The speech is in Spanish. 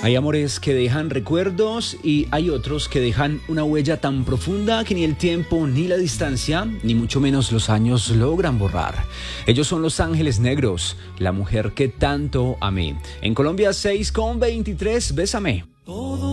Hay amores que dejan recuerdos y hay otros que dejan una huella tan profunda que ni el tiempo, ni la distancia, ni mucho menos los años logran borrar. Ellos son Los Ángeles Negros, la mujer que tanto amé. En Colombia 6:23, Bésame.